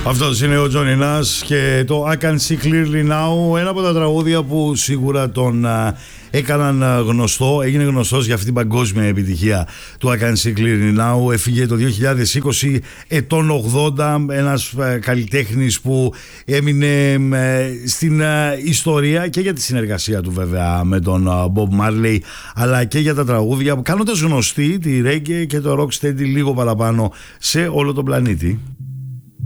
Αυτός είναι ο Τζόνι Νας και το I Can See Clearly Now, ένα από τα τραγούδια που σίγουρα τον έκαναν γνωστό, έγινε γνωστός για αυτή την παγκόσμια επιτυχία του I Can See Clearly Now. Έφυγε το 2020, ετών 80, ένας καλλιτέχνης που έμεινε στην ιστορία και για τη συνεργασία του βέβαια με τον Bob Marley, αλλά και για τα τραγούδια, κάνοντας γνωστή τη reggae και το rocksteady λίγο παραπάνω σε όλο τον πλανήτη.